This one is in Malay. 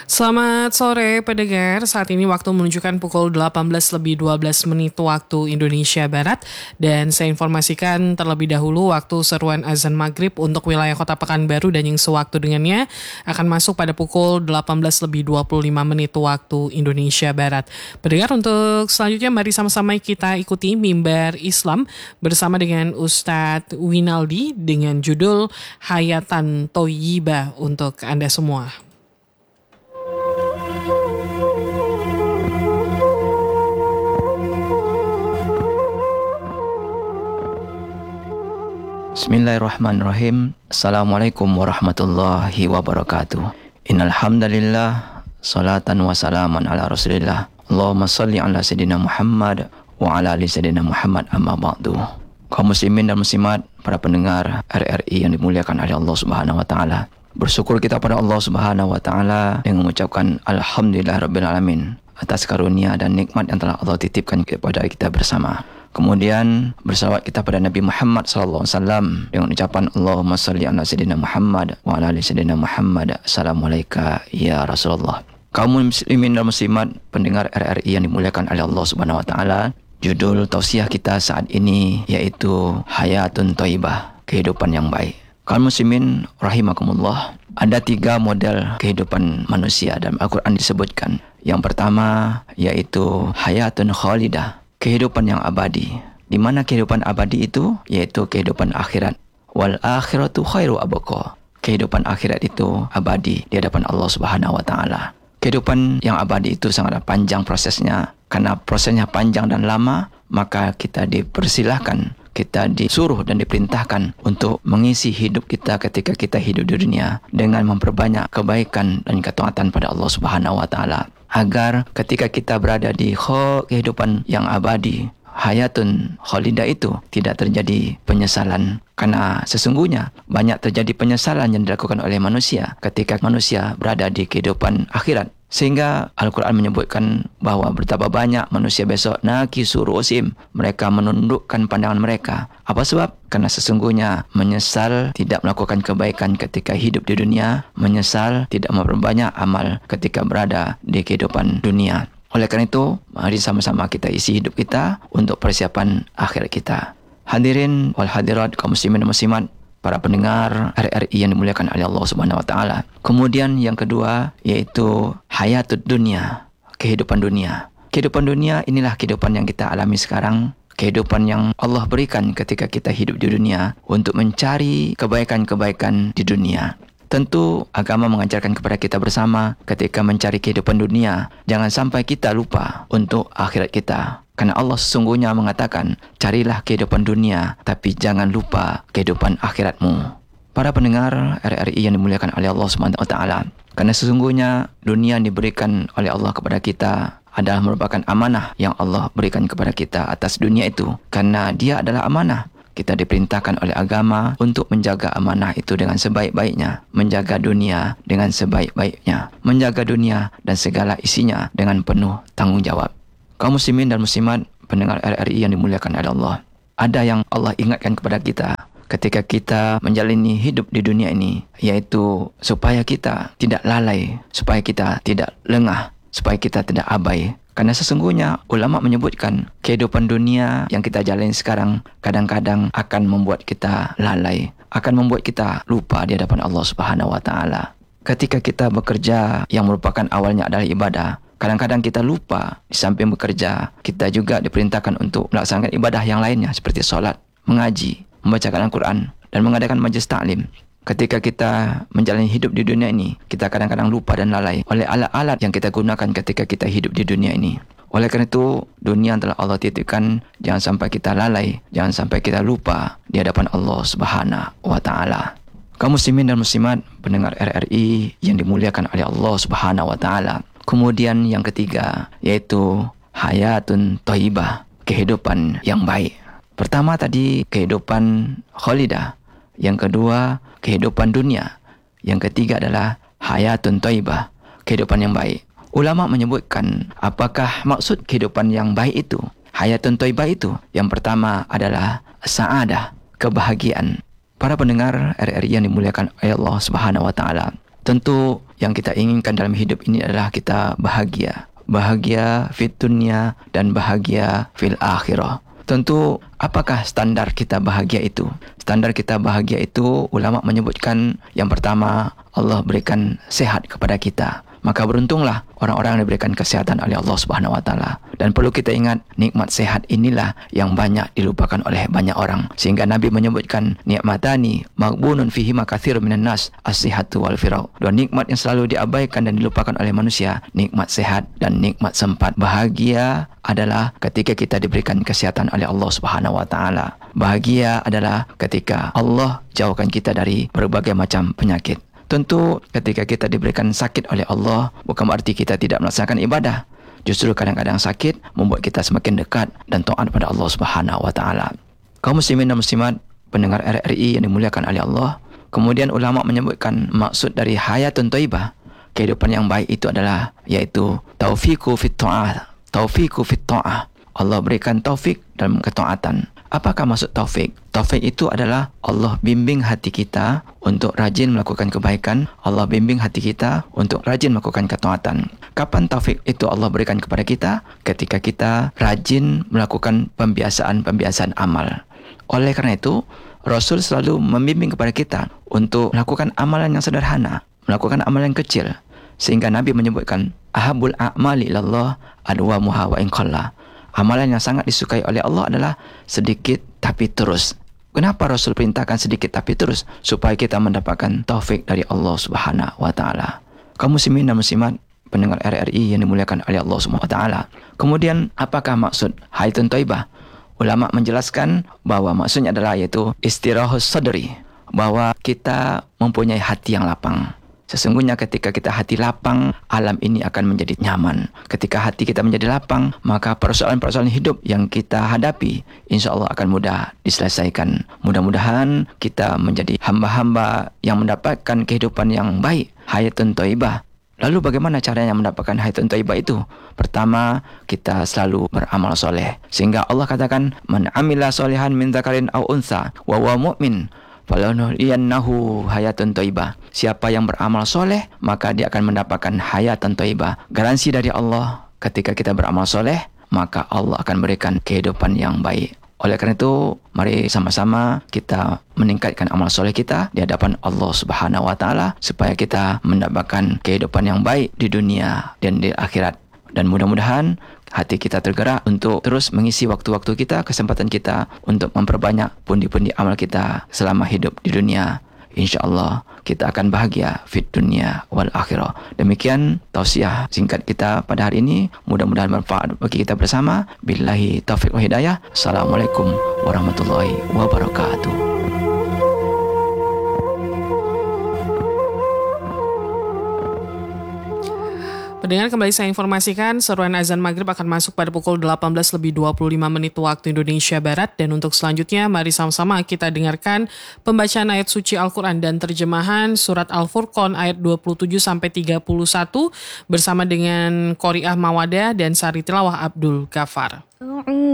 Selamat sore pendengar, saat ini waktu menunjukkan pukul 18:12 waktu Indonesia Barat dan saya informasikan terlebih dahulu waktu seruan azan maghrib untuk wilayah Kota Pekanbaru dan yang sewaktu dengannya akan masuk pada pukul 18:25 waktu Indonesia Barat. Pendengar, untuk selanjutnya mari sama-sama kita ikuti Mimbar Islam bersama dengan Ustadz Winaldi dengan judul Hayatan Thoyyibah untuk Anda semua. Bismillahirrahmanirrahim. Assalamualaikum warahmatullahi wabarakatuh. Innal hamdalillah, salatan wa salaman ala Rasulillah. Allahumma shalli ala sayidina Muhammad wa ala ali sayidina Muhammad, amma ba'du. Kaum muslimin dan muslimat, para pendengar RRI yang dimuliakan oleh Allah Subhanahu wa taala. Bersyukur kita pada Allah Subhanahu wa taala dengan mengucapkan alhamdulillahirabbil alamin atas karunia dan nikmat yang telah Allah titipkan kepada kita bersama. Kemudian bersalawat kita pada Nabi Muhammad sallallahu alaihi wasallam dengan ucapan Allahumma shalli ala sayidina Muhammad wa ala ali sayidina Muhammad. Assalamualaikum ya Rasulullah. Kaum muslimin dan muslimat pendengar RRI yang dimuliakan oleh Allah Subhanahu wa taala, judul tausiah kita saat ini yaitu Hayatun Thoyyibah, kehidupan yang baik. Kaum muslimin rahimakumullah, ada 3 model kehidupan manusia dalam Al-Quran disebutkan. Yang pertama yaitu Hayatun Khalidah, kehidupan yang abadi. Di mana kehidupan abadi itu? Yaitu kehidupan akhirat. Wal akhiratu khairu abqa. Kehidupan akhirat itu abadi di hadapan Allah Subhanahu wa taala. Kehidupan yang abadi itu sangatlah panjang prosesnya. Karena prosesnya panjang dan lama, maka kita dipersilahkan, kita disuruh dan diperintahkan untuk mengisi hidup kita ketika kita hidup di dunia dengan memperbanyak kebaikan dan ketaatan pada Allah Subhanahu wa taala, agar ketika kita berada di kehidupan yang abadi, hayatun khalidah, itu tidak terjadi penyesalan. Karena sesungguhnya banyak terjadi penyesalan yang dilakukan oleh manusia ketika manusia berada di kehidupan akhirat. Sehingga Al-Quran menyebutkan bahawa betapa banyak manusia besok nakisu ru'usim, mereka menundukkan pandangan mereka. Apa sebab? Karena sesungguhnya menyesal tidak melakukan kebaikan ketika hidup di dunia, menyesal tidak memperbanyak amal ketika berada di kehidupan dunia. Oleh karena itu, mari sama-sama kita isi hidup kita untuk persiapan akhirat kita. Hadirin wal hadirat, kaum muslimin dan muslimat, para pendengar RRI yang dimuliakan oleh Allah Subhanahu wa taala. Kemudian yang kedua yaitu hayatud dunia, kehidupan dunia. Kehidupan dunia inilah kehidupan yang kita alami sekarang, kehidupan yang Allah berikan ketika kita hidup di dunia untuk mencari kebaikan-kebaikan di dunia. Tentu agama mengajarkan kepada kita bersama ketika mencari kehidupan dunia, jangan sampai kita lupa untuk akhirat kita. Karena Allah sesungguhnya mengatakan, carilah kehidupan dunia, tapi jangan lupa kehidupan akhiratmu. Para pendengar RRI yang dimuliakan oleh Allah Subhanahu wa taala, karena sesungguhnya dunia yang diberikan oleh Allah kepada kita adalah merupakan amanah yang Allah berikan kepada kita atas dunia itu. Karena dia adalah amanah, kita diperintahkan oleh agama untuk menjaga amanah itu dengan sebaik-baiknya, menjaga dunia dengan sebaik-baiknya, menjaga dunia dan segala isinya dengan penuh tanggungjawab. Kaum muslimin dan muslimat pendengar RRI yang dimuliakan oleh Allah, ada yang Allah ingatkan kepada kita ketika kita menjalani hidup di dunia ini, yaitu supaya kita tidak lalai, supaya kita tidak lengah, supaya kita tidak abai. Karena sesungguhnya ulama menyebutkan kehidupan dunia yang kita jalani sekarang kadang-kadang akan membuat kita lalai, akan membuat kita lupa di hadapan Allah Subhanahu wa taala. Ketika kita bekerja yang merupakan awalnya adalah ibadah, kadang-kadang kita lupa di samping bekerja, kita juga diperintahkan untuk melaksanakan ibadah yang lainnya seperti solat, mengaji, membacakan Al-Quran dan mengadakan majlis ta'lim. Ketika kita menjalani hidup di dunia ini, kita kadang-kadang lupa dan lalai oleh alat-alat yang kita gunakan ketika kita hidup di dunia ini. Oleh karena itu, dunia yang telah Allah titipkan, jangan sampai kita lalai, jangan sampai kita lupa di hadapan Allah Subhanahu wa taala. Kaum muslimin dan muslimat pendengar RRI yang dimuliakan oleh Allah Subhanahu wa taala. Kemudian yang ketiga yaitu hayatun thoyyibah, kehidupan yang baik. Pertama tadi kehidupan khalidah, yang kedua kehidupan dunia, yang ketiga adalah hayatun thoyyibah, kehidupan yang baik. Ulama menyebutkan apakah maksud kehidupan yang baik itu, hayatun thoyyibah itu. Yang pertama adalah sa'adah, kebahagiaan. Para pendengar RRI yang dimuliakan oleh Allah Subhanahu wa taala, tentu Yang kita inginkan dalam hidup ini adalah kita bahagia. Bahagia fit dunya dan bahagia fil akhirah. Tentu, apakah standar kita bahagia itu? Standar kita bahagia itu, ulama menyebutkan yang pertama, Allah berikan sehat kepada kita. Maka beruntunglah orang-orang yang diberikan kesehatan oleh Allah Subhanahu wa taala. Dan perlu kita ingat, nikmat sehat inilah yang banyak dilupakan oleh banyak orang. Sehingga Nabi menyebutkan nikmatani maghbunun fihi ma katsirun minan nas, as-sihhatu wal firaq. Dua nikmat yang selalu diabaikan dan dilupakan oleh manusia, nikmat sehat dan nikmat sempat. Bahagia adalah ketika kita diberikan kesehatan oleh Allah Subhanahu wa taala. Bahagia adalah ketika Allah jauhkan kita dari berbagai macam penyakit. Tentu ketika kita diberikan sakit oleh Allah, bukan berarti kita tidak melaksanakan ibadah. Justru kadang-kadang sakit membuat kita semakin dekat dan taat pada Allah Subhanahu wa taala. Kaum muslimin dan muslimat pendengar RRI yang dimuliakan oleh Allah, kemudian ulama menyebutkan maksud dari hayatun thayyibah, kehidupan yang baik itu adalah yaitu taufiqu fit ta'ah. Taufiqu fit ta'ah. Allah berikan taufik dalam ketaatan. Apakah maksud taufik? Taufik itu adalah Allah bimbing hati kita untuk rajin melakukan kebaikan. Allah bimbing hati kita untuk rajin melakukan ketaatan. Kapan taufik itu Allah berikan kepada kita? Ketika kita rajin melakukan pembiasaan-pembiasaan amal. Oleh kerana itu, Rasul selalu membimbing kepada kita untuk melakukan amalan yang sederhana, melakukan amalan yang kecil. Sehingga Nabi menyebutkan, ahabul a'mali ilallah adwamuha wa in qalla. Amalan yang sangat disukai oleh Allah adalah sedikit tapi terus. Kenapa Rasul perintahkan sedikit tapi terus? Supaya kita mendapatkan taufik dari Allah Subhanahu wa taala. Kaum muslimin dan muslimat pendengar RRI yang dimuliakan oleh Allah Subhanahu wa taala. Kemudian apakah maksud hayatun thayyibah? Ulama menjelaskan bahawa maksudnya adalah yaitu istirahus sadri, bahawa kita mempunyai hati yang lapang. Sesungguhnya ketika kita hati lapang, alam ini akan menjadi nyaman. Ketika hati kita menjadi lapang, maka persoalan-persoalan hidup yang kita hadapi, insya-Allah akan mudah diselesaikan. Mudah-mudahan kita menjadi hamba-hamba yang mendapatkan kehidupan yang baik, hayatun thayyibah. Lalu bagaimana caranya mendapatkan hayatun thayyibah itu? Pertama, kita selalu beramal soleh. Sehingga Allah katakan, man amila solehan min dzakarin aw untha wa huwa mu'min falanuhyiyannahu hayatun thayyibah. Siapa yang beramal soleh, maka dia akan mendapatkan hayatan thayyibah. Garansi dari Allah, ketika kita beramal soleh, maka Allah akan berikan kehidupan yang baik. Oleh kerana itu, mari sama-sama kita meningkatkan amal soleh kita di hadapan Allah Subhanahu wa taala supaya kita mendapatkan kehidupan yang baik di dunia dan di akhirat. Dan mudah-mudahan hati kita tergerak untuk terus mengisi waktu-waktu kita, kesempatan kita untuk memperbanyak pundi-pundi amal kita selama hidup di dunia. InsyaAllah kita akan bahagia fit dunia wal akhirah. Demikian tausiah singkat kita pada hari ini. Mudah-mudahan bermanfaat bagi kita bersama. Billahi taufiq wa hidayah. Assalamualaikum warahmatullahi wabarakatuh. Pendengar, kembali saya informasikan seruan azan maghrib akan masuk pada pukul 18:25 waktu Indonesia Barat. Dan untuk selanjutnya, mari sama-sama kita dengarkan pembacaan ayat suci Al-Quran dan terjemahan surat Al-Furqan ayat 27-31 bersama dengan Qori'ah Mawadah dan Sari Tilawah Abdul Ghafar.